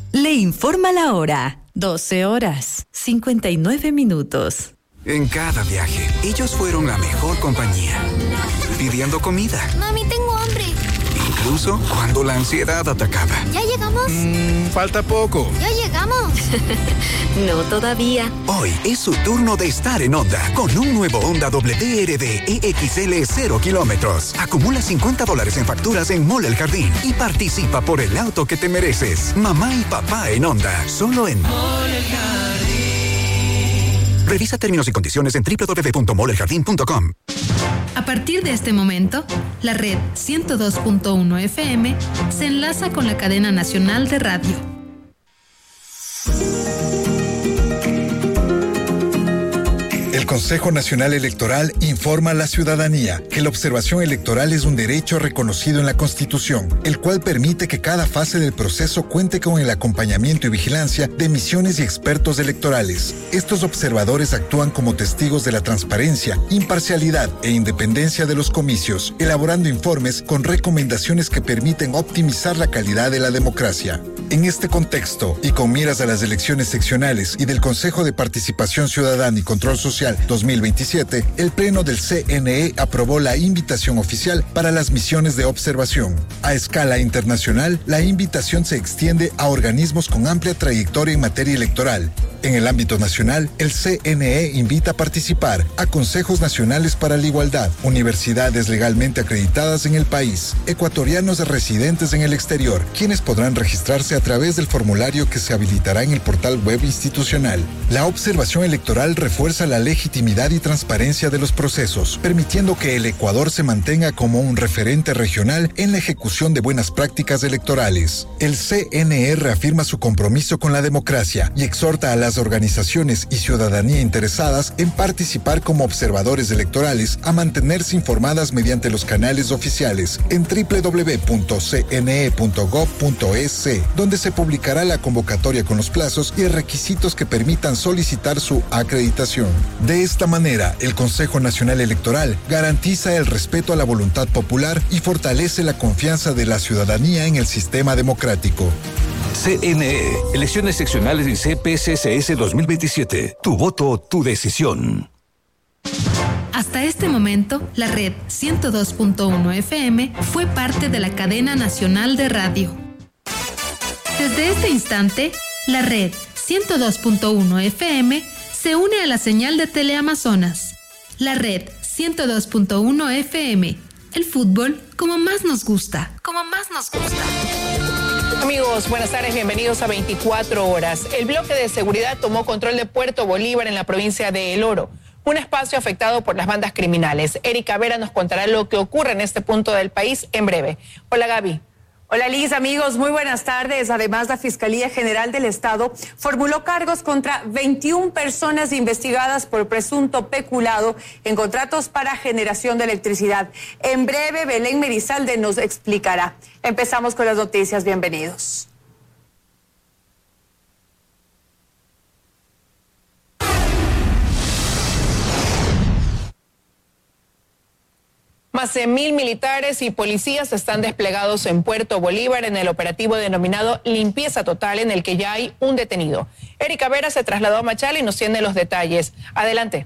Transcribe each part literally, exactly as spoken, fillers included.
Le informa la hora. doce horas, cincuenta y nueve minutos. En cada viaje, ellos fueron la mejor compañía. Pidiendo comida. Mami, tengo hambre. Incluso cuando la ansiedad atacaba. ¿Ya llegamos? Mmm, falta poco. ¿Ya llegamos? No todavía. Hoy es su turno de estar en Honda. Con un nuevo Honda W R D E X L cero kilómetros. Acumula cincuenta dólares en facturas en Mall El Jardín y participa por el auto que te mereces. Mamá y papá en Honda. Solo en Mall El Jardín. Revisa términos y condiciones en doble u doble u doble u punto mall el jardín punto com. A partir de este momento, la red ciento dos punto uno F M se enlaza con la cadena nacional de radio. El Consejo Nacional Electoral informa a la ciudadanía que la observación electoral es un derecho reconocido en la Constitución, el cual permite que cada fase del proceso cuente con el acompañamiento y vigilancia de misiones y expertos electorales. Estos observadores actúan como testigos de la transparencia, imparcialidad e independencia de los comicios, elaborando informes con recomendaciones que permiten optimizar la calidad de la democracia. En este contexto, y con miras a las elecciones seccionales y del Consejo de Participación Ciudadana y Control Social dos mil veintisiete, el Pleno del C N E aprobó la invitación oficial para las misiones de observación. A escala internacional, la invitación se extiende a organismos con amplia trayectoria en materia electoral. En el ámbito nacional, el C N E invita a participar a consejos nacionales para la igualdad, universidades legalmente acreditadas en el país, ecuatorianos residentes en el exterior, quienes podrán registrarse a través del formulario que se habilitará en el portal web institucional. La observación electoral refuerza la legitimidad y transparencia de los procesos, permitiendo que el Ecuador se mantenga como un referente regional en la ejecución de buenas prácticas electorales. El C N E reafirma su compromiso con la democracia y exhorta a las organizaciones y ciudadanía interesadas en participar como observadores electorales a mantenerse informadas mediante los canales oficiales en doble u doble u doble u punto c n e punto gov punto e s, donde se publicará la convocatoria con los plazos y requisitos que permitan solicitar su acreditación. De esta manera, el Consejo Nacional Electoral garantiza el respeto a la voluntad popular y fortalece la confianza de la ciudadanía en el sistema democrático. C N E, elecciones seccionales y C P C C S dos mil veintisiete. Tu voto, tu decisión. Hasta este momento, la red ciento dos punto uno F M fue parte de la cadena nacional de radio. Desde este instante, la red ciento dos punto uno F M se une a la señal de Teleamazonas. La red ciento dos punto uno F M, el fútbol como más nos gusta, como más nos gusta. Amigos, buenas tardes, bienvenidos a veinticuatro horas. El bloque de seguridad tomó control de Puerto Bolívar en la provincia de El Oro, un espacio afectado por las bandas criminales. Erika Vera nos contará lo que ocurre en este punto del país en breve. Hola, Gaby. Hola Liz, amigos, muy buenas tardes. Además, la Fiscalía General del Estado formuló cargos contra veintiuna personas investigadas por presunto peculado en contratos para generación de electricidad. En breve, Belén Merizalde nos explicará. Empezamos con las noticias, bienvenidos. Más de mil militares y policías están desplegados en Puerto Bolívar en el operativo denominado Limpieza Total, en el que ya hay un detenido. Erika Vera se trasladó a Machala y nos tiene los detalles. Adelante.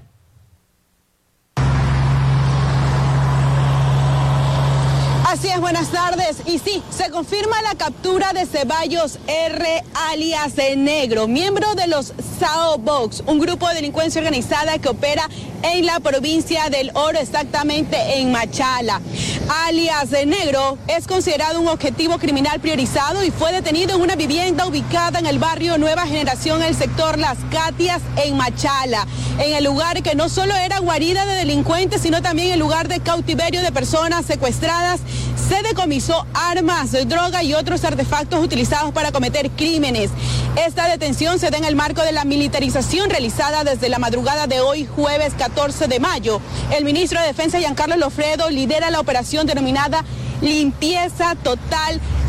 Así es, buenas tardes. Y sí, se confirma la captura de Ceballos R, alias de Negro, miembro de los Sao Box, un grupo de delincuencia organizada que opera en la provincia del Oro, exactamente en Machala. Alias de Negro es considerado un objetivo criminal priorizado y fue detenido en una vivienda ubicada en el barrio Nueva Generación, en el sector Las Catias, en Machala, en el lugar que no solo era guarida de delincuentes, sino también el lugar de cautiverio de personas secuestradas. Se decomisó armas, droga y otros artefactos utilizados para cometer crímenes. Esta detención se da en el marco de la militarización realizada desde la madrugada de hoy, jueves catorce de mayo. El ministro de Defensa, Giancarlo Lofredo, lidera la operación denominada Limpieza Total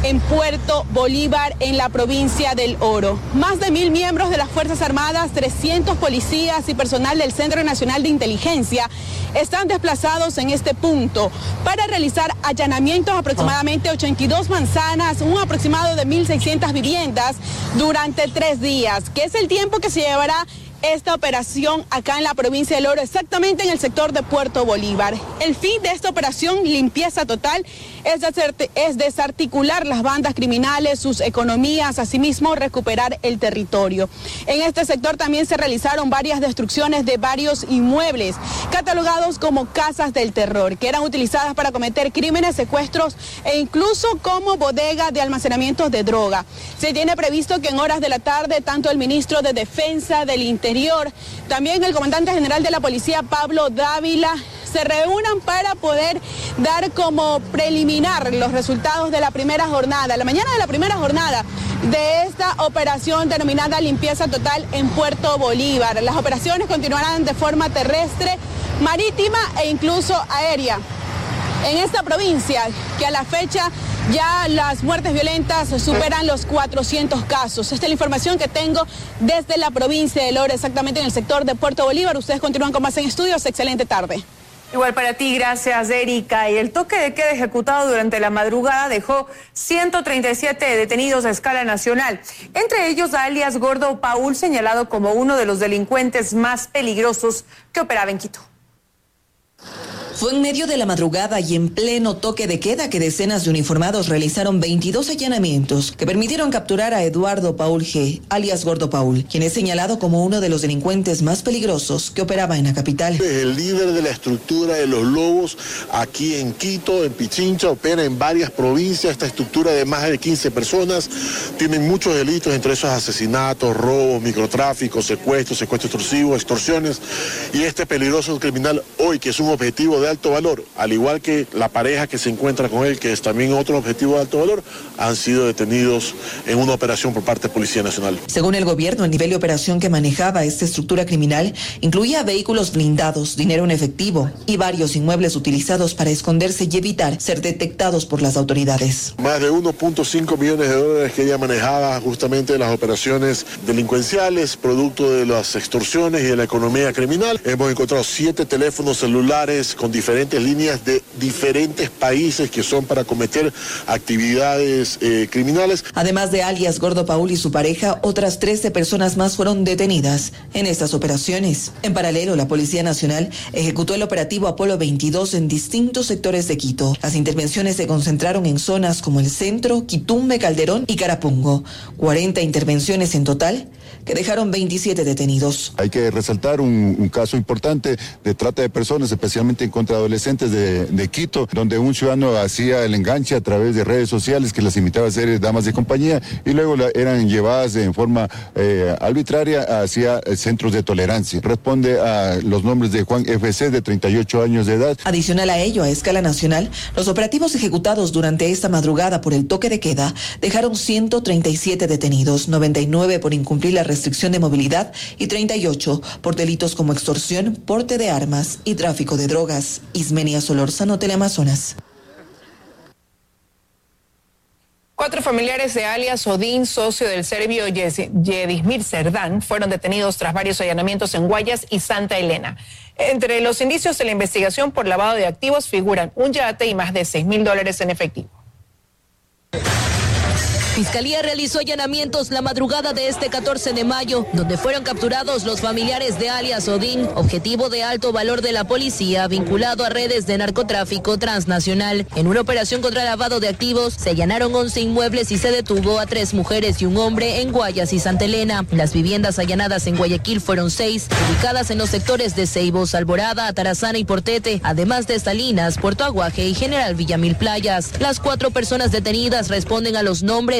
en Puerto Bolívar, en la provincia del Oro. Más de mil miembros de las Fuerzas Armadas, trescientos policías y personal del Centro Nacional de Inteligencia están desplazados en este punto para realizar allanamientos aproximadamente ochenta y dos manzanas, un aproximado de mil seiscientas viviendas durante tres días, que es el tiempo que se llevará esta operación acá en la provincia del Oro, exactamente en el sector de Puerto Bolívar. El fin de esta operación, limpieza total, es, es desarticular las bandas criminales, sus economías, asimismo recuperar el territorio. En este sector también se realizaron varias destrucciones de varios inmuebles, catalogados como casas del terror, que eran utilizadas para cometer crímenes, secuestros e incluso como bodega de almacenamiento de droga. Se tiene previsto que en horas de la tarde, tanto el ministro de Defensa del Interior, también el comandante general de la policía, Pablo Dávila, se reúnan para poder dar como preliminar los resultados de la primera jornada, la mañana de la primera jornada de esta operación denominada limpieza total en Puerto Bolívar. Las operaciones continuarán de forma terrestre, marítima e incluso aérea en esta provincia, que a la fecha ya las muertes violentas superan los cuatrocientos casos. Esta es la información que tengo desde la provincia del Oro, exactamente en el sector de Puerto Bolívar. Ustedes continúan con más en estudios. Excelente tarde. Igual para ti, gracias, Erika. Y el toque de queda ejecutado durante la madrugada dejó ciento treinta y siete detenidos a escala nacional. Entre ellos a alias Gordo Paul, señalado como uno de los delincuentes más peligrosos que operaba en Quito. Fue en medio de la madrugada y en pleno toque de queda que decenas de uniformados realizaron veintidós allanamientos que permitieron capturar a Eduardo Paul G., alias Gordo Paul, quien es señalado como uno de los delincuentes más peligrosos que operaba en la capital. Es el líder de la estructura de los lobos aquí en Quito, en Pichincha, opera en varias provincias. Esta estructura de más de quince personas, tienen muchos delitos, entre esos asesinatos, robos, microtráfico, secuestros, secuestros extorsivos, extorsiones. Y este peligroso criminal hoy, que es un objetivo de alto valor, al igual que la pareja que se encuentra con él, que es también otro objetivo de alto valor, han sido detenidos en una operación por parte de Policía Nacional. Según el gobierno, el nivel de operación que manejaba esta estructura criminal incluía vehículos blindados, dinero en efectivo y varios inmuebles utilizados para esconderse y evitar ser detectados por las autoridades. Más de uno punto cinco millones de dólares que ella manejaba justamente en las operaciones delincuenciales, producto de las extorsiones y de la economía criminal. Hemos encontrado siete teléfonos celulares con diferentes líneas de diferentes países que son para cometer actividades eh, criminales. Además de alias Gordo Paul y su pareja, otras trece personas más fueron detenidas en estas operaciones. En paralelo, la Policía Nacional ejecutó el operativo Apolo veintidós en distintos sectores de Quito. Las intervenciones se concentraron en zonas como el centro, Quitumbe, Calderón y Carapungo. cuarenta intervenciones en total que dejaron veintisiete detenidos. Hay que resaltar un, un caso importante de trata de personas, especialmente en contra de adolescentes de, de Quito, donde un ciudadano hacía el enganche a través de redes sociales que las invitaba a ser damas de compañía y luego la, eran llevadas en forma eh, arbitraria hacia centros de tolerancia. Responde a los nombres de Juan F C, de treinta y ocho años de edad. Adicional a ello, a escala nacional, los operativos ejecutados durante esta madrugada por el toque de queda dejaron ciento treinta y siete detenidos, noventa y nueve por incumplir la restricción de movilidad y treinta y ocho por delitos como extorsión, porte de armas y tráfico de drogas. Ismenia Solórzano, Teleamazonas. Cuatro familiares de alias Odín, socio del serbio Yedismir Serdán, fueron detenidos tras varios allanamientos en Guayas y Santa Elena. Entre los indicios de la investigación por lavado de activos figuran un yate y más de seis mil dólares en efectivo. Fiscalía realizó allanamientos la madrugada de este catorce de mayo, donde fueron capturados los familiares de alias Odín, objetivo de alto valor de la policía vinculado a redes de narcotráfico transnacional. En una operación contra lavado de activos, se allanaron once inmuebles y se detuvo a tres mujeres y un hombre en Guayas y Santa Elena. Las viviendas allanadas en Guayaquil fueron seis, ubicadas en los sectores de Ceibos, Alborada, Atarazana y Portete, además de Salinas, Puerto Aguaje y General Villamil Playas. Las cuatro personas detenidas responden a los nombres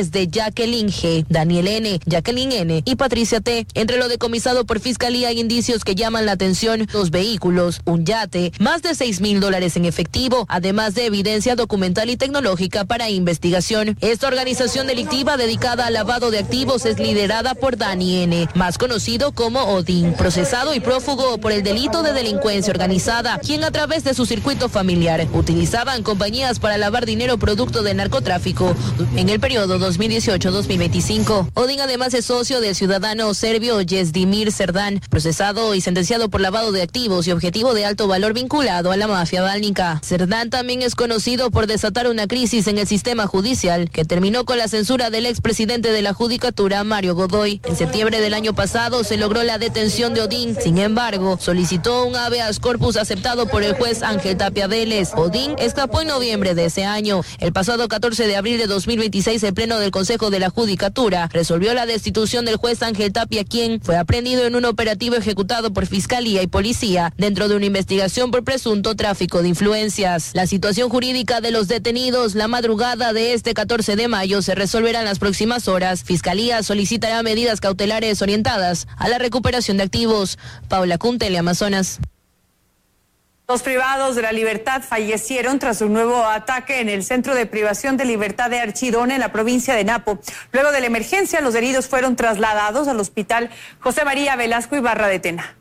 nombres de Jacqueline G, Daniel N, Jacqueline N y Patricia T. Entre lo decomisado por Fiscalía hay indicios que llaman la atención: dos vehículos, un yate, más de seis mil dólares en efectivo, además de evidencia documental y tecnológica para investigación. Esta organización delictiva dedicada al lavado de activos es liderada por Dani N, más conocido como Odín, procesado y prófugo por el delito de delincuencia organizada, quien a través de su circuito familiar utilizaban compañías para lavar dinero producto del narcotráfico en el periodo dos mil dieciocho a dos mil veinticinco. Odín además es socio del ciudadano serbio Yezdimir Serdán, procesado y sentenciado por lavado de activos y objetivo de alto valor vinculado a la mafia bálnica. Serdán también es conocido por desatar una crisis en el sistema judicial que terminó con la censura del expresidente de la Judicatura, Mario Godoy. En septiembre del año pasado se logró la detención de Odín. Sin embargo, solicitó un habeas corpus aceptado por el juez Ángel Tapia Vélez. Odín escapó en noviembre de ese año. El pasado catorce de abril de dos mil veintiséis, el Pleno del Consejo de la Judicatura resolvió la destitución del juez Ángel Tapia, quien fue aprendido en un operativo ejecutado por Fiscalía y Policía dentro de una investigación por presunto tráfico de influencias. La situación jurídica de los detenidos la madrugada de este catorce de mayo se resolverá en las próximas horas. Fiscalía solicitará medidas cautelares orientadas a la recuperación de activos. Paula Cunte, Teleamazonas. Dos privados de la libertad fallecieron tras un nuevo ataque en el Centro de Privación de Libertad de Archidona, en la provincia de Napo. Luego de la emergencia, los heridos fueron trasladados al Hospital José María Velasco Ibarra de Tena.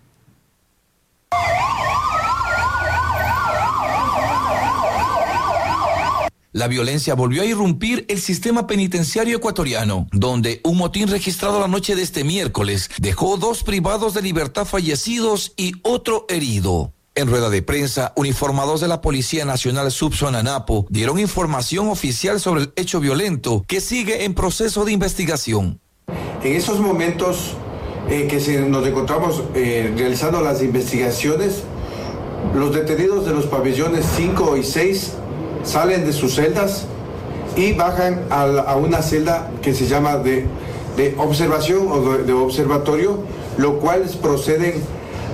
La violencia volvió a irrumpir el sistema penitenciario ecuatoriano, donde un motín registrado la noche de este miércoles dejó dos privados de libertad fallecidos y otro herido. En rueda de prensa, uniformados de la Policía Nacional Subzona Napo dieron información oficial sobre el hecho violento que sigue en proceso de investigación. En esos momentos eh, que se, nos encontramos eh, realizando las investigaciones, los detenidos de los pabellones cinco y seis salen de sus celdas y bajan a, la, a una celda que se llama de, de observación o de, de observatorio, lo cual proceden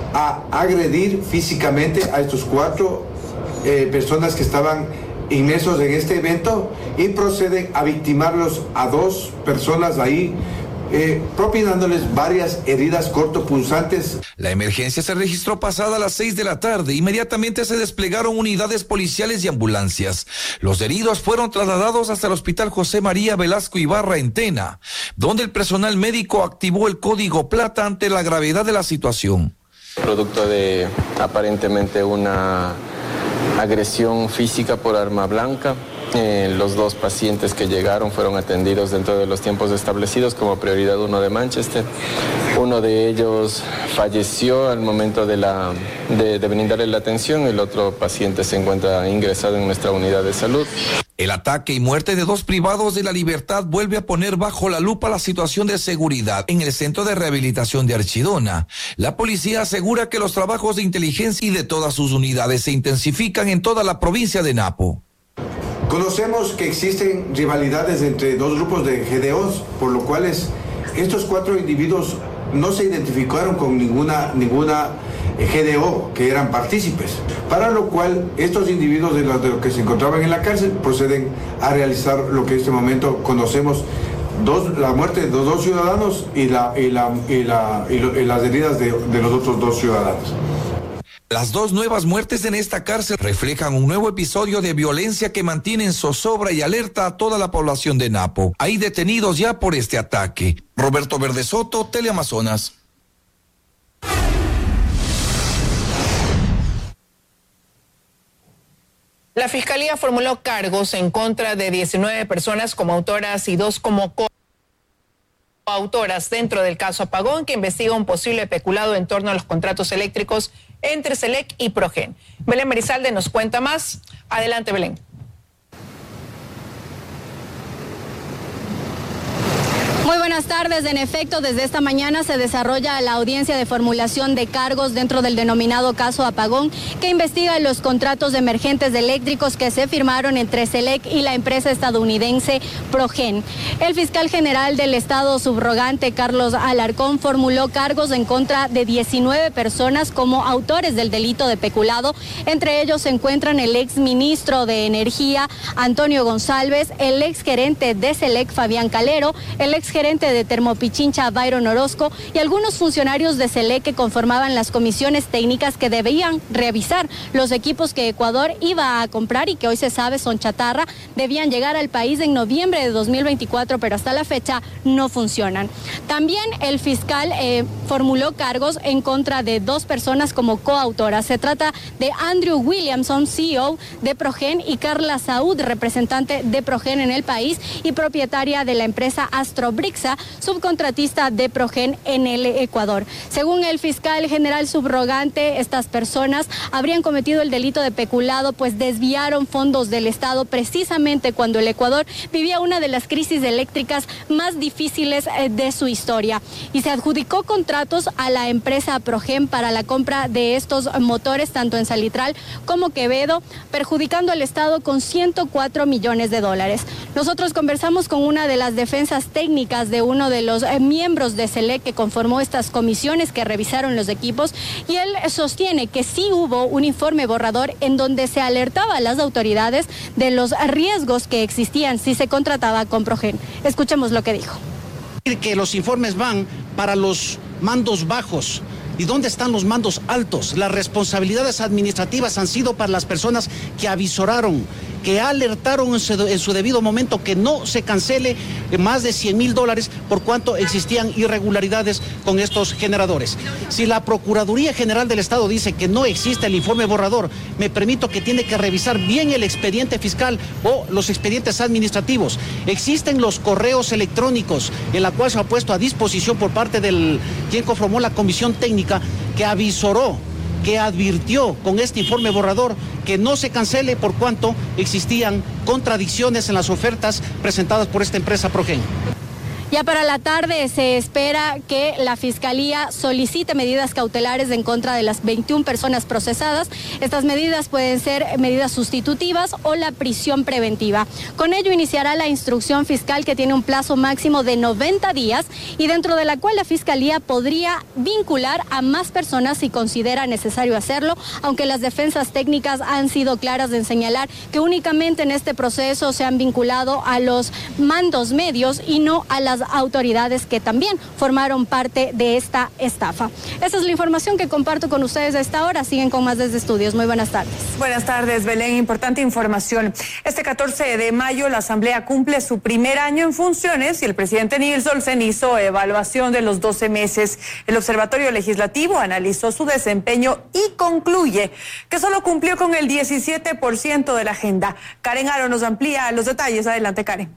a agredir físicamente a estos cuatro eh, personas que estaban inmersos en este evento y proceden a victimarlos a dos personas ahí, eh, propinándoles varias heridas cortopunzantes. La emergencia se registró pasada las seis de la tarde. Inmediatamente se desplegaron unidades policiales y ambulancias. Los heridos fueron trasladados hasta el Hospital José María Velasco Ibarra en Tena, donde el personal médico activó el código plata ante la gravedad de la situación. Producto de aparentemente una agresión física por arma blanca. Eh, los dos pacientes que llegaron fueron atendidos dentro de los tiempos establecidos como prioridad uno de Manchester. Uno de ellos falleció al momento de, la, de, de brindarle la atención. El otro paciente se encuentra ingresado en nuestra unidad de salud. El ataque y muerte de dos privados de la libertad vuelve a poner bajo la lupa la situación de seguridad en el Centro de Rehabilitación de Archidona. La policía asegura que los trabajos de inteligencia y de todas sus unidades se intensifican en toda la provincia de Napo. Conocemos que existen rivalidades entre dos grupos de G D Os, por lo cual estos cuatro individuos no se identificaron con ninguna, ninguna G D O que eran partícipes, para lo cual estos individuos de los, de los que se encontraban en la cárcel proceden a realizar lo que en este momento conocemos, dos, la muerte de los dos ciudadanos y, la, y, la, y, la, y, lo, y las heridas de, de los otros dos ciudadanos. Las dos nuevas muertes en esta cárcel reflejan un nuevo episodio de violencia que mantiene en zozobra y alerta a toda la población de Napo. Hay detenidos ya por este ataque. Roberto Verdesoto, Teleamazonas. La Fiscalía formuló cargos en contra de diecinueve personas como autoras y dos como coautoras dentro del caso Apagón, que investiga un posible peculado en torno a los contratos eléctricos entre Selec y Progen. Belén Merizalde nos cuenta más. Adelante, Belén. Muy buenas tardes. En efecto, desde esta mañana se desarrolla la audiencia de formulación de cargos dentro del denominado caso Apagón, que investiga los contratos emergentes eléctricos que se firmaron entre SELEC y la empresa estadounidense Progen. El fiscal general del Estado subrogante, Carlos Alarcón, formuló cargos en contra de diecinueve personas como autores del delito de peculado. Entre ellos se encuentran el ex ministro de Energía, Antonio González, el ex gerente de SELEC, Fabián Calero, el ex gerente de Termopichincha, Byron Orozco, y algunos funcionarios de SELEC que conformaban las comisiones técnicas que debían revisar los equipos que Ecuador iba a comprar y que hoy se sabe son chatarra. Debían llegar al país en noviembre de dos mil veinticuatro, pero hasta la fecha no funcionan. También el fiscal eh, formuló cargos en contra de dos personas como coautoras. Se trata de Andrew Williamson, C E O de Progen, y Carla Saúd, representante de Progen en el país y propietaria de la empresa Astrobrixa, subcontratista de Progen en el Ecuador. Según el fiscal general subrogante, estas personas habrían cometido el delito de peculado, pues desviaron fondos del Estado precisamente cuando el Ecuador vivía una de las crisis eléctricas más difíciles de su historia, y se adjudicó contratos a la empresa Progen para la compra de estos motores tanto en Salitral como Quevedo, perjudicando al Estado con ciento cuatro millones de dólares. Nosotros conversamos con una de las defensas técnicas de uno de los eh, miembros de SELEC que conformó estas comisiones que revisaron los equipos, y él sostiene que sí hubo un informe borrador en donde se alertaba a las autoridades de los riesgos que existían si se contrataba con Progen. Escuchemos lo que dijo. Que los informes van para los mandos bajos. ¿Y dónde están los mandos altos? Las responsabilidades administrativas han sido para las personas que avisoraron, que alertaron en su, en su debido momento que no se cancele más de cien mil dólares por cuanto existían irregularidades con estos generadores. Si la Procuraduría General del Estado dice que no existe el informe borrador, me permito que tiene que revisar bien el expediente fiscal o los expedientes administrativos. Existen los correos electrónicos en la cual se ha puesto a disposición por parte del quien conformó la comisión técnica, que avisoró, que advirtió con este informe borrador que no se cancele por cuanto existían contradicciones en las ofertas presentadas por esta empresa Progen. Ya para la tarde se espera que la Fiscalía solicite medidas cautelares en contra de las veintiuna personas procesadas. Estas medidas pueden ser medidas sustitutivas o la prisión preventiva. Con ello iniciará la instrucción fiscal, que tiene un plazo máximo de noventa días y dentro de la cual la Fiscalía podría vincular a más personas si considera necesario hacerlo, aunque las defensas técnicas han sido claras en señalar que únicamente en este proceso se han vinculado a los mandos medios y no a las autoridades que también formaron parte de esta estafa. Esa es la información que comparto con ustedes a esta hora. Siguen con más desde estudios. Muy buenas tardes. Buenas tardes, Belén. Importante información. Este catorce de mayo la Asamblea cumple su primer año en funciones y el presidente Nils Olsen hizo evaluación de los doce meses. El Observatorio Legislativo analizó su desempeño y concluye que solo cumplió con el diecisiete por ciento de la agenda. Karen Aro nos amplía los detalles. Adelante, Karen.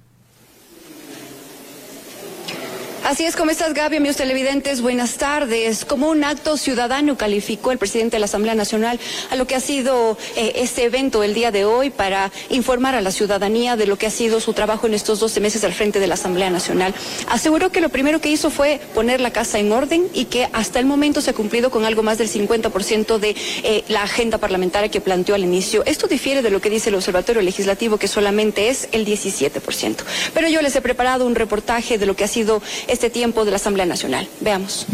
Así es, ¿cómo estás, Gaby? Amigos televidentes, buenas tardes. Como un acto ciudadano calificó el presidente de la Asamblea Nacional a lo que ha sido eh, este evento el día de hoy para informar a la ciudadanía de lo que ha sido su trabajo en estos doce meses al frente de la Asamblea Nacional. Aseguró que lo primero que hizo fue poner la casa en orden y que hasta el momento se ha cumplido con algo más del cincuenta por ciento de eh, la agenda parlamentaria que planteó al inicio. Esto difiere de lo que dice el Observatorio Legislativo, que solamente es el diecisiete por ciento. Pero yo les he preparado un reportaje de lo que ha sido este tiempo de la Asamblea Nacional. Veamos.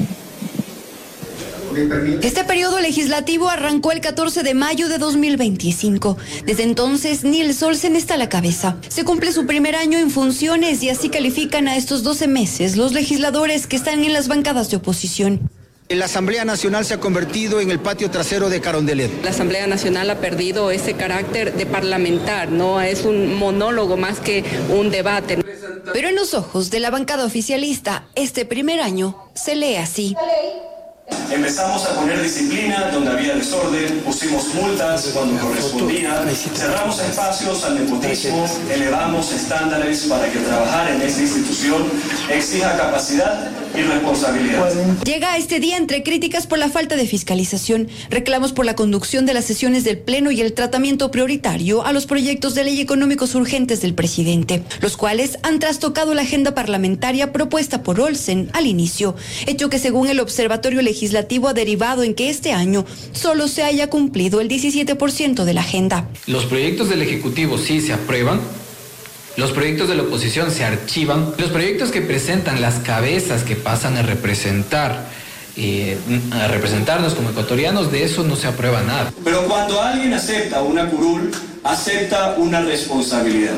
Este periodo legislativo arrancó el catorce de mayo de dos mil veinticinco. Desde entonces, Nils Olsen está a la cabeza. Se cumple su primer año en funciones y así califican a estos doce meses los legisladores que están en las bancadas de oposición. La Asamblea Nacional se ha convertido en el patio trasero de Carondelet. La Asamblea Nacional ha perdido ese carácter de parlamentar, ¿no? Es un monólogo más que un debate. Pero en los ojos de la bancada oficialista, este primer año se lee así. empezamos a poner disciplina donde había desorden, pusimos multas cuando correspondía, cerramos espacios al nepotismo, elevamos estándares para que trabajar en esta institución exija capacidad y responsabilidad. Llega este día entre críticas por la falta de fiscalización, reclamos por la conducción de las sesiones del Pleno y el tratamiento prioritario a los proyectos de ley económicos urgentes del presidente, los cuales han trastocado la agenda parlamentaria propuesta por Olsen al inicio, hecho que según el Observatorio Legislativo ha derivado en que este año solo se haya cumplido el diecisiete por ciento de la agenda. Los proyectos del Ejecutivo sí se aprueban, los proyectos de la oposición se archivan, los proyectos que presentan las cabezas que pasan a representar, eh, a representarnos como ecuatorianos, de eso no se aprueba nada. Pero cuando alguien acepta una curul, acepta una responsabilidad.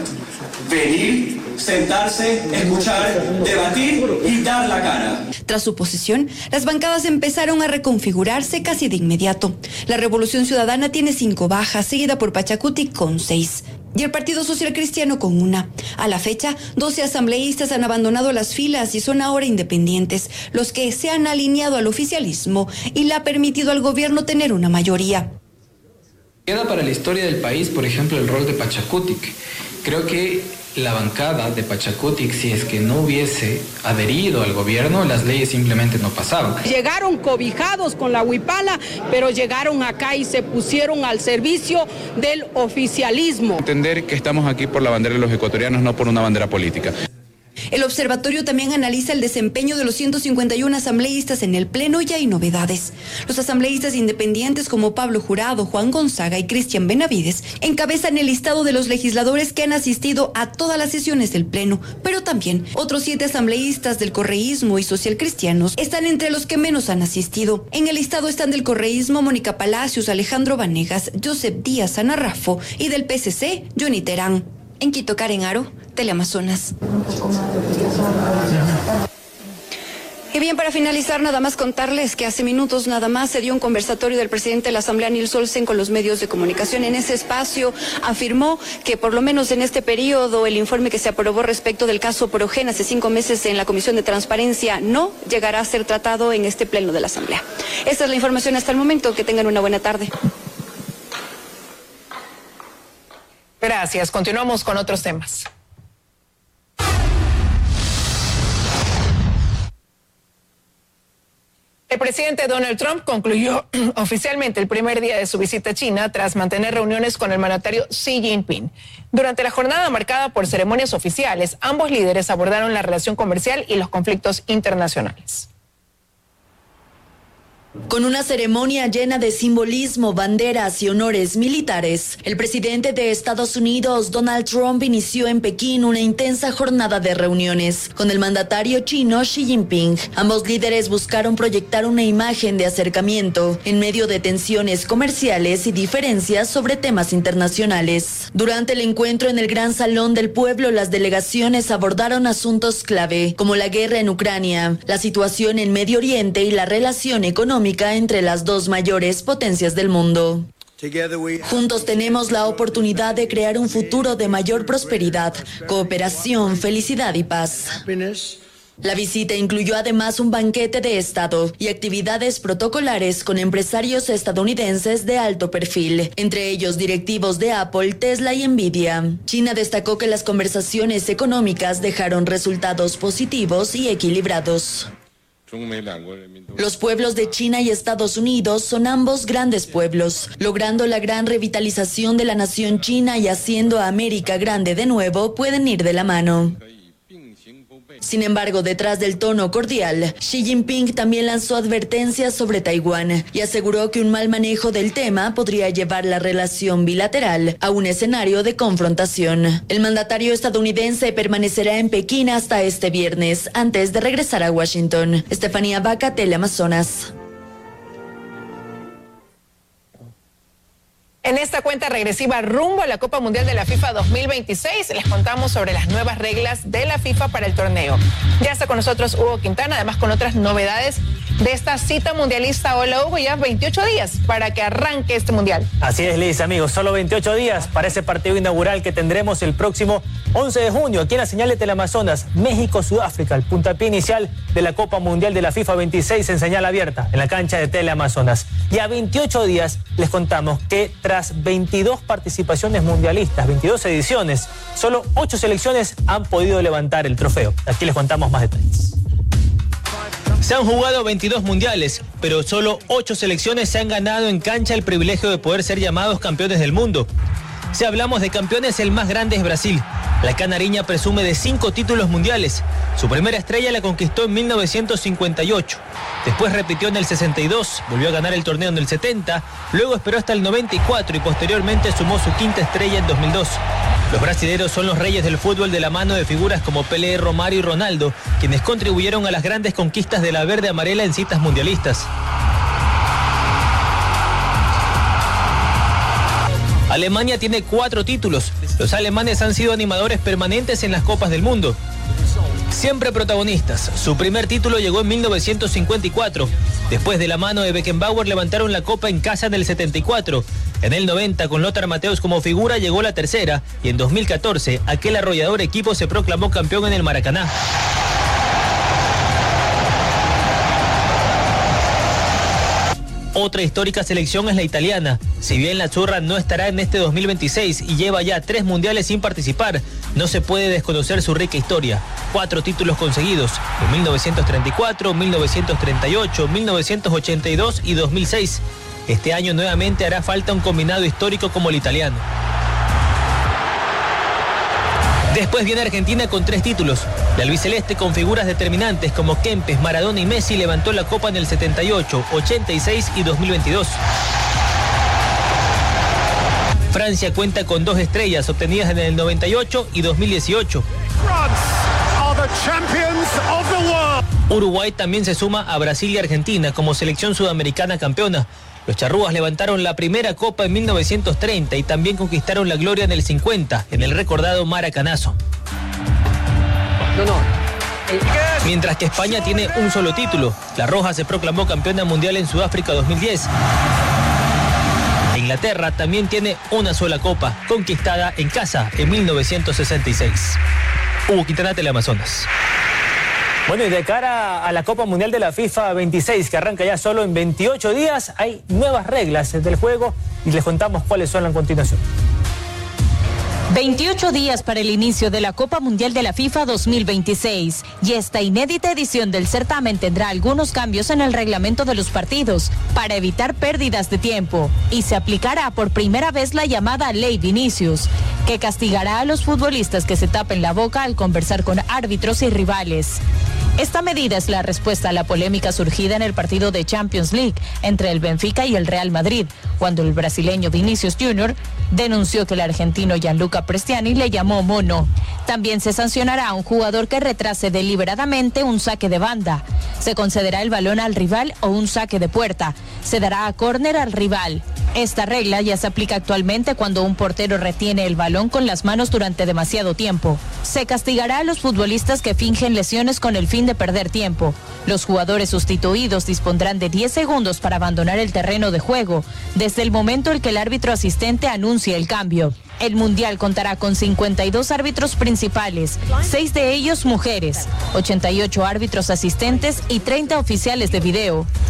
Venir, sentarse, escuchar, debatir y dar la cara. Tras su posesión, las bancadas empezaron a reconfigurarse casi de inmediato. La Revolución Ciudadana tiene cinco bajas, seguida por Pachacuti con seis. Y el Partido Social Cristiano con una. A la fecha, doce asambleístas han abandonado las filas y son ahora independientes, los que se han alineado al oficialismo y le ha permitido al gobierno tener una mayoría. Queda para la historia del país, por ejemplo, el rol de Pachacutic. Creo que la bancada de Pachacutic, si es que no hubiese adherido al gobierno, las leyes simplemente no pasaban. Llegaron cobijados con la huipala, pero llegaron acá y se pusieron al servicio del oficialismo. Entender que estamos aquí por la bandera de los ecuatorianos, no por una bandera política. El observatorio también analiza el desempeño de los ciento cincuenta y uno asambleístas en el Pleno y hay novedades. Los asambleístas independientes como Pablo Jurado, Juan Gonzaga y Cristian Benavides encabezan el listado de los legisladores que han asistido a todas las sesiones del Pleno, pero también otros siete asambleístas del correísmo y socialcristianos están entre los que menos han asistido. En el listado están del correísmo Mónica Palacios, Alejandro Vanegas, Joseph Díaz Anarrafo y del P C C, Johnny Terán. En Quito, Karen Aro, Teleamazonas. Y bien, para finalizar, nada más contarles que hace minutos nada más se dio un conversatorio del presidente de la Asamblea, Nils Olsen, con los medios de comunicación. En ese espacio afirmó que por lo menos en este periodo el informe que se aprobó respecto del caso Porogen hace cinco meses en la Comisión de Transparencia no llegará a ser tratado en este pleno de la Asamblea. Esta es la información hasta el momento. Que tengan una buena tarde. Gracias. Continuamos con otros temas. El presidente Donald Trump concluyó oficialmente el primer día de su visita a China tras mantener reuniones con el mandatario Xi Jinping. Durante la jornada marcada por ceremonias oficiales, ambos líderes abordaron la relación comercial y los conflictos internacionales. Con una ceremonia llena de simbolismo, banderas y honores militares, el presidente de Estados Unidos, Donald Trump, inició en Pekín una intensa jornada de reuniones con el mandatario chino Xi Jinping. Ambos líderes buscaron proyectar una imagen de acercamiento en medio de tensiones comerciales y diferencias sobre temas internacionales. Durante el encuentro en el Gran Salón del Pueblo, las delegaciones abordaron asuntos clave como la guerra en Ucrania, la situación en Medio Oriente y la relación económica entre las dos mayores potencias del mundo. Juntos tenemos la oportunidad de crear un futuro de mayor prosperidad, cooperación, felicidad y paz. La visita incluyó además un banquete de Estado y actividades protocolares con empresarios estadounidenses de alto perfil, entre ellos directivos de Apple, Tesla y Nvidia. China destacó que las conversaciones económicas dejaron resultados positivos y equilibrados. Los pueblos de China y Estados Unidos son ambos grandes pueblos, logrando la gran revitalización de la nación china y haciendo a América grande de nuevo pueden ir de la mano. Sin embargo, detrás del tono cordial, Xi Jinping también lanzó advertencias sobre Taiwán y aseguró que un mal manejo del tema podría llevar la relación bilateral a un escenario de confrontación. El mandatario estadounidense permanecerá en Pekín hasta este viernes, antes de regresar a Washington. Estefanía Vaca, Teleamazonas. En esta cuenta regresiva rumbo a la Copa Mundial de la FIFA dos mil veintiséis, les contamos sobre las nuevas reglas de la FIFA para el torneo. Ya está con nosotros Hugo Quintana, además con otras novedades de esta cita mundialista. Hola Hugo, ya veintiocho días para que arranque este mundial. Así es, Liz, amigos, solo veintiocho días para ese partido inaugural que tendremos el próximo once de junio aquí en la señal de Teleamazonas, México-Sudáfrica, el puntapié inicial de la Copa Mundial de la FIFA veintiséis en señal abierta en la cancha de Teleamazonas. Y a veintiocho días les contamos que tras veintidós participaciones mundialistas, veintidós ediciones, solo ocho selecciones han podido levantar el trofeo. Aquí les contamos más detalles. Se han jugado veintidós mundiales, pero solo ocho selecciones se han ganado en cancha el privilegio de poder ser llamados campeones del mundo. Si hablamos de campeones, el más grande es Brasil. La canariña presume de cinco títulos mundiales. Su primera estrella la conquistó en mil novecientos cincuenta y ocho. Después repitió en el sesenta y dos, volvió a ganar el torneo en el setenta, luego esperó hasta el noventa y cuatro y posteriormente sumó su quinta estrella en dos mil dos. Los brasileños son los reyes del fútbol de la mano de figuras como Pelé, Romario y Ronaldo, quienes contribuyeron a las grandes conquistas de la verde amarela en citas mundialistas. Alemania tiene cuatro títulos. Los alemanes han sido animadores permanentes en las Copas del Mundo. Siempre protagonistas. Su primer título llegó en mil novecientos cincuenta y cuatro. Después de la mano de Beckenbauer levantaron la copa en casa en el setenta y cuatro. En el noventa, con Lothar Matthäus como figura, llegó la tercera. Y en dos mil catorce, aquel arrollador equipo se proclamó campeón en el Maracaná. Otra histórica selección es la italiana. Si bien la Azzurra no estará en este dos mil veintiséis y lleva ya tres mundiales sin participar, no se puede desconocer su rica historia. Cuatro títulos conseguidos en mil novecientos treinta y cuatro, mil novecientos treinta y ocho, mil novecientos ochenta y dos y dos mil seis. Este año nuevamente hará falta un combinado histórico como el italiano. Después viene Argentina con tres títulos. La albiceleste, con figuras determinantes como Kempes, Maradona y Messi, levantó la copa en el setenta y ocho, ochenta y seis y dos mil veintidós. Francia cuenta con dos estrellas obtenidas en el noventa y ocho y dos mil dieciocho. Uruguay también se suma a Brasil y Argentina como selección sudamericana campeona. Los charrúas levantaron la primera copa en mil novecientos treinta y también conquistaron la gloria en el cincuenta, en el recordado Maracanazo. No, no. Mientras que España tiene un solo título. La Roja se proclamó campeona mundial en Sudáfrica dos mil diez. Inglaterra también tiene una sola copa, conquistada en casa en mil novecientos sesenta y seis. Hugo Quintana, Teleamazonas. Bueno, y de cara a la Copa Mundial de la FIFA veintiséis, que arranca ya solo en veintiocho días, hay nuevas reglas del juego y les contamos cuáles son a continuación. veintiocho días para el inicio de la Copa Mundial de la FIFA dos mil veintiséis, y esta inédita edición del certamen tendrá algunos cambios en el reglamento de los partidos para evitar pérdidas de tiempo, y se aplicará por primera vez la llamada Ley Vinicius, que castigará a los futbolistas que se tapen la boca al conversar con árbitros y rivales. Esta medida es la respuesta a la polémica surgida en el partido de Champions League entre el Benfica y el Real Madrid, cuando el brasileño Vinicius Junior denunció que el argentino Gianluca Prestiani le llamó mono. También se sancionará a un jugador que retrase deliberadamente un saque de banda. Se concederá el balón al rival o un saque de puerta. Se dará a córner al rival. Esta regla ya se aplica actualmente cuando un portero retiene el balón con las manos durante demasiado tiempo. Se castigará a los futbolistas que fingen lesiones con el fin de perder tiempo. Los jugadores sustituidos dispondrán de diez segundos para abandonar el terreno de juego, desde el momento en que el árbitro asistente anuncie el cambio. El Mundial contará con cincuenta y dos árbitros principales, seis de ellos mujeres, ochenta y ocho árbitros asistentes y treinta oficiales de video.